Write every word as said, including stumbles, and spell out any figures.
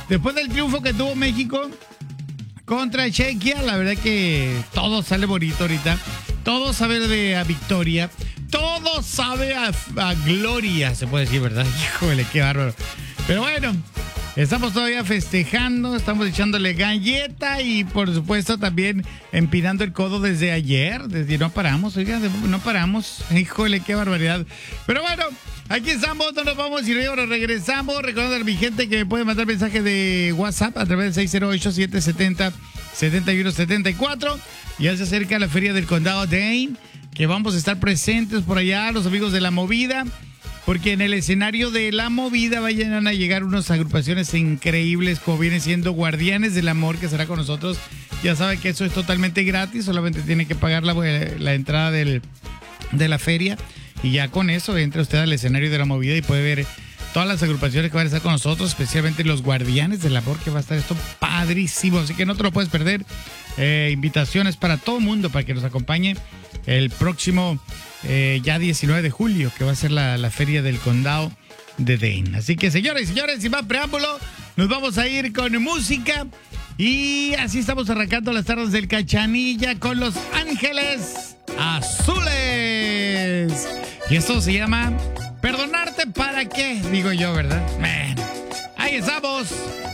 después del triunfo que tuvo México contra Chequia, la verdad que todo sale bonito ahorita. Todo sabe de a victoria. Todo sabe a, a gloria, se puede decir, ¿verdad? Híjole, qué bárbaro. Pero bueno, estamos todavía festejando, estamos echándole galleta y por supuesto también empinando el codo desde ayer. Desde no paramos, oiga, no paramos. Híjole, qué barbaridad. Pero bueno, aquí estamos, no nos vamos y luego regresamos. Recordando a mi gente que me puede mandar mensaje de WhatsApp a través del seis cero ocho, siete siete cero, siete uno siete cuatro. Ya se acerca la Feria del Condado Dane, que vamos a estar presentes por allá, los amigos de La Movida, porque en el escenario de La Movida vayan a llegar unas agrupaciones increíbles, como viene siendo Guardianes del Amor, que será con nosotros. Ya saben que eso es totalmente gratis, solamente tiene que pagar la, la entrada del, de la feria, y ya con eso entra usted al escenario de La Movida y puede ver todas las agrupaciones que van a estar con nosotros, especialmente los Guardianes del Amor, que va a estar esto padrísimo, así que no te lo puedes perder. Eh, invitaciones para todo el mundo para que nos acompañe el próximo eh, ya diecinueve de julio, que va a ser la, la Feria del Condado de Dane. Así que, señores y señores, sin más preámbulo, nos vamos a ir con música. Y así estamos arrancando las tardes del Cachanilla con Los Ángeles Azules. Y esto se llama Perdonarte para qué, digo yo, ¿verdad? Man. Ahí estamos.